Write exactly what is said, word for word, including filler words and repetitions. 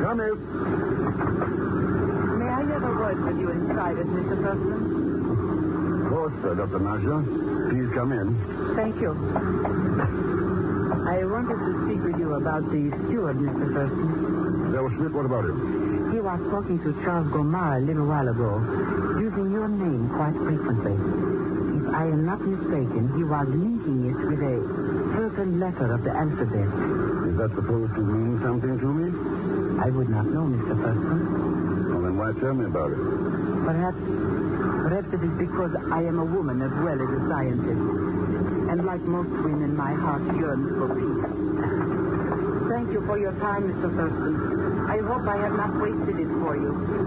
Come in. May I have a word with you in private, Mister Thurston? Of course, uh, Doctor Marshall. Please come in. Thank you. I wanted to speak with you about the steward, Mister Thurston. Del Schmidt, what about him? He was talking to Charles Gomar a little while ago, using your name quite frequently. If I am not mistaken, he was linking it with a certain letter of the alphabet. Is that supposed to mean something to me? I would not know, Mister Thurston. Well, then why tell me about it? Perhaps, perhaps it is because I am a woman as well as a scientist. And like most women, my heart yearns for peace. Thank you for your time, Mister Thurston. I hope I have not wasted it for you.